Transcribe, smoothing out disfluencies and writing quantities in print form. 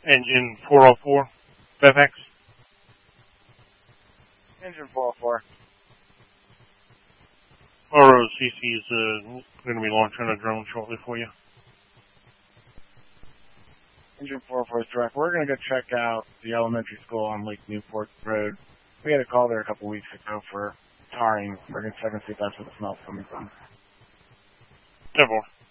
Engine 404, Fairfax. Engine 404. ROCC is going to be launching a drone shortly for you. Engine 404 is direct. We're going to go check out the elementary school on Lake Newport Road. We had a call there a couple weeks ago for tarring. We're going to check and see if that's where the smell's coming from. 10-4.